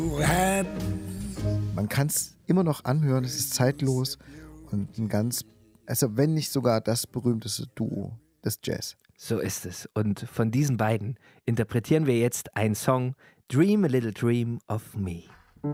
Man kann es immer noch anhören, es ist zeitlos und ein ganz, also wenn nicht sogar das berühmteste Duo des Jazz. So ist es. Und von diesen beiden interpretieren wir jetzt einen Song, Dream a Little Dream of Me.